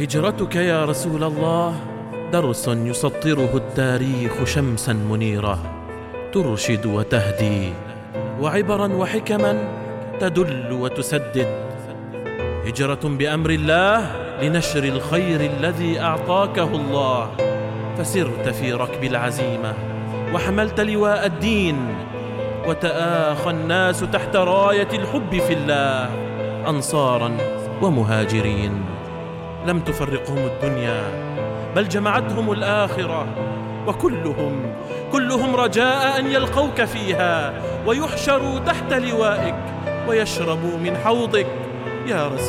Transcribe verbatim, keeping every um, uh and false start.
هجرتك يا رسول الله درس يسطره التاريخ شمسا منيرة ترشد وتهدي، وعبرا وحكما تدل وتسدد. هجرة بأمر الله لنشر الخير الذي أعطاكه الله، فسرت في ركب العزيمة وحملت لواء الدين، وتآخى الناس تحت راية الحب في الله، أنصارا ومهاجرين. لم تفرقهم الدنيا بل جمعتهم الآخرة، وكلهم كلهم رجاء أن يلقوك فيها ويحشروا تحت لوائك ويشربوا من حوضك يا رسول